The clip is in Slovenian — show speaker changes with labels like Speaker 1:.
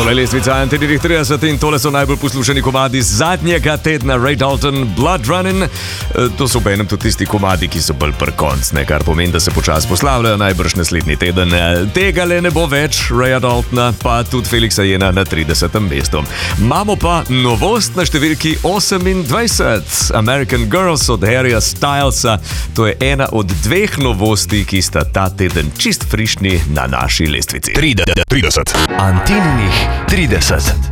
Speaker 1: Tole lestvica Antidirih 30 in tole so najbolj poslušani komadi z zadnjega tedna. Ray Dalton, Blood Running. To so obenem tudi tisti komadi, ki so bolj prkonc, kar pomeni, da se počasi poslavljajo najbrž naslednji teden. Tega le ne bo več, Raya Daltona, pa tudi Felixa Jena na 30. mestu. Imamo pa novost na številki 28. American Girls od Harryja Stylesa. To je ena od dveh novosti, ki sta ta teden čist frišni na naši lestvici.
Speaker 2: 30. Antininih 30.